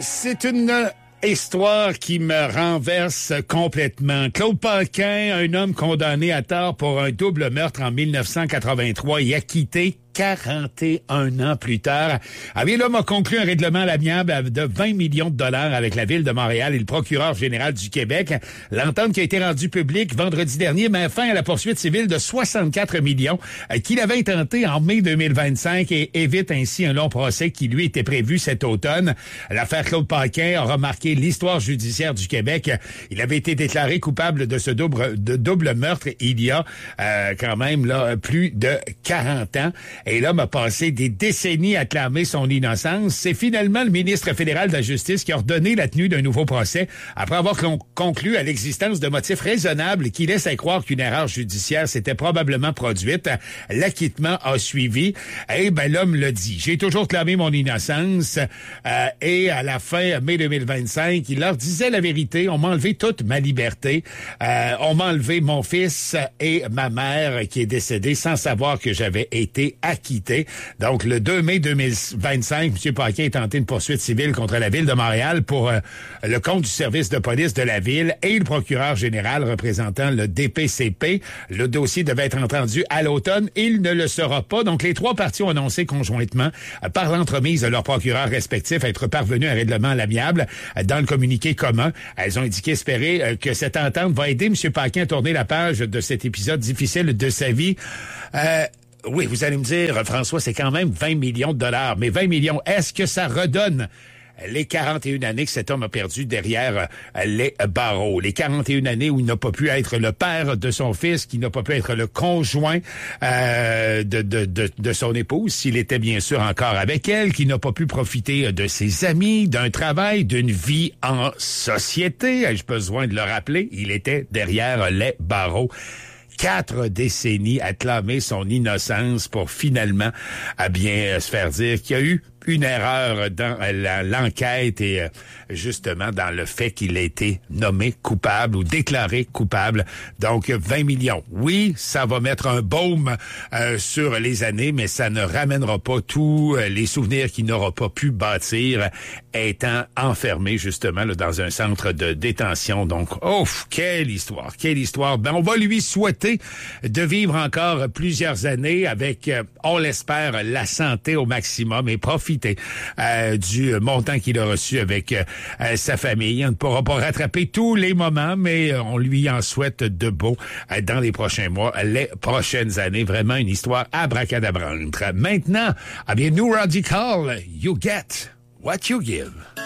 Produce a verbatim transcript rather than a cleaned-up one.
C'est une histoire qui me renverse complètement. Claude Paquin, un homme condamné à tort pour un double meurtre en mille neuf cent quatre-vingt-trois et acquitté quarante et un ans plus tard. Ah bien, l'homme a conclu un règlement à l'amiable de vingt millions de dollars avec la Ville de Montréal et le procureur général du Québec. L'entente qui a été rendue publique vendredi dernier met fin à la poursuite civile de soixante-quatre millions qu'il avait intenté en mai deux mille vingt-cinq et évite ainsi un long procès qui lui était prévu cet automne. L'affaire Claude Paquin a remarqué l'histoire judiciaire du Québec. Il avait été déclaré coupable de ce double, de double meurtre il y a euh, quand même là plus de quarante ans. Et l'homme a passé des décennies à clamer son innocence. C'est finalement le ministre fédéral de la Justice qui a ordonné la tenue d'un nouveau procès après avoir con- conclu à l'existence de motifs raisonnables qui laissent à croire qu'une erreur judiciaire s'était probablement produite. L'acquittement a suivi. Et ben l'homme l'a dit. J'ai toujours clamé mon innocence. Euh, et à la fin mai deux mille vingt-cinq, il leur disait la vérité. On m'a enlevé toute ma liberté. Euh, on m'a enlevé mon fils et ma mère qui est décédée sans savoir que j'avais été acquitté. Acquitté. Donc, le deux mai deux mille vingt-cinq, M. Paquin a tenté une poursuite civile contre la Ville de Montréal pour euh, le compte du service de police de la Ville et le procureur général représentant le D P C P. Le dossier devait être entendu à l'automne. Il ne le sera pas. Donc, les trois parties ont annoncé conjointement, euh, par l'entremise de leurs procureurs respectifs, être parvenus à un règlement à l'amiable. Euh, dans le communiqué commun, elles ont indiqué espérer euh, que cette entente va aider M. Paquin à tourner la page de cet épisode difficile de sa vie. Euh, Oui, vous allez me dire, François, c'est quand même vingt millions de dollars. Mais vingt millions, est-ce que ça redonne les quarante et une années que cet homme a perdu derrière les barreaux? Les quarante et une années où il n'a pas pu être le père de son fils, qui n'a pas pu être le conjoint euh, de, de, de, de son épouse, s'il était bien sûr encore avec elle, qui n'a pas pu profiter de ses amis, d'un travail, d'une vie en société. Ai-je besoin de le rappeler? Il était derrière les barreaux. Quatre décennies à clamer son innocence pour finalement à bien se faire dire qu'il y a eu une erreur dans la, l'enquête et euh, justement dans le fait qu'il a été nommé coupable ou déclaré coupable. Donc vingt millions. Oui, ça va mettre un baume euh, sur les années, mais ça ne ramènera pas tous euh, les souvenirs qu'il n'aura pas pu bâtir étant enfermé justement là, dans un centre de détention. Donc, oh, quelle histoire, quelle histoire. Ben, on va lui souhaiter de vivre encore plusieurs années avec, euh, on l'espère, la santé au maximum et profiter Euh, du montant qu'il a reçu avec euh, sa famille. On ne pourra pas rattraper tous les moments, mais euh, on lui en souhaite de beau euh, dans les prochains mois, les prochaines années. Vraiment une histoire abracadabrante. Maintenant, eh bien, New Radical, you get what you give.